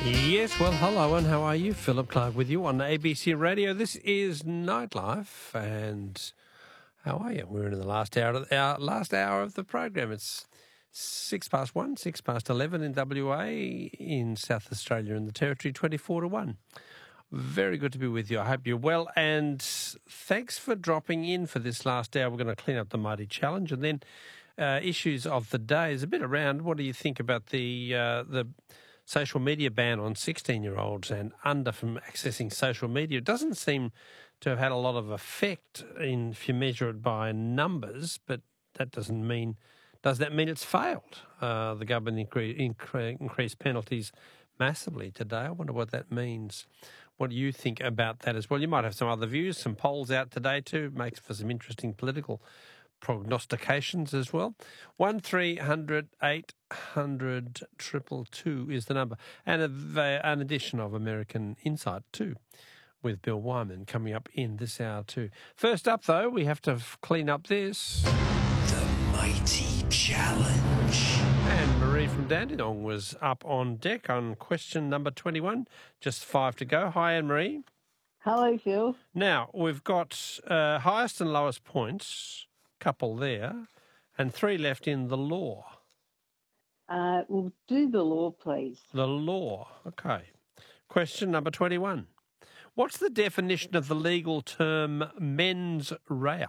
Yes, well, hello, and how are you? Philip Clark with you on ABC Radio. This is Nightlife, and how are you? We're in the last hour of the program. It's 1:06, 11 in WA, in South Australia and the Territory, 24-1. Very good to be with you. I hope you're well, and thanks for dropping in for this last hour. We're going to clean up the Mighty Challenge, and then issues of the day is a bit around. What do you think about the social media ban on 16-year-olds and under from accessing social media? It doesn't seem to have had a lot of effect if you measure it by numbers, but that doesn't mean. Does that mean it's failed? The government increased penalties massively today. I wonder what that means. What do you think about that as well? You might have some other views, some polls out today too. Makes for some interesting political prognostications as well. 1300 800 222 is the number. And an edition of American Insight too, with Bill Wyman coming up in this hour too. First up, though, we have to clean up this. The Mighty Challenge. And Marie from Dandenong was up on deck on question number 21. Just 5 to go. Hi, Anne-Marie. Hello, Phil. Now, we've got highest and lowest points, couple there, and 3 left in the law. We'll do the law, please. The law. Okay. Question number 21. What's the definition of the legal term mens rea?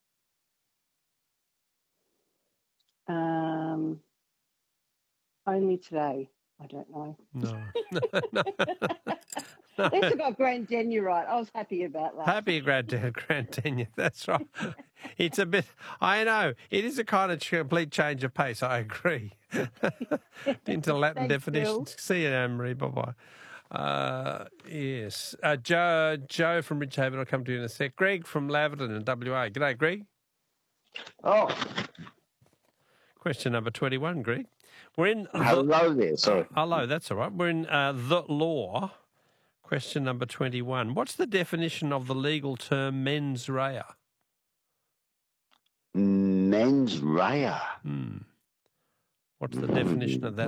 Only today. I don't know. No. At least I got grand tenure right. I was happy about that. Happy grand tenure, that's right. It's a bit, I know, it is a kind of complete change of pace, I agree. Into Latin Thanks, definitions. Phil. See you, Anne-Marie, bye-bye. Yes. Joe from Ridgehaven, I'll come to you in a sec. Greg from Laverton in WA. G'day, Greg. Oh, Question number 21, Greg. We're in... hello there, sorry. Hello, that's all right. We're in the law. Question number 21. What's the definition of the legal term mens rea? Mens rea. What's the definition of that?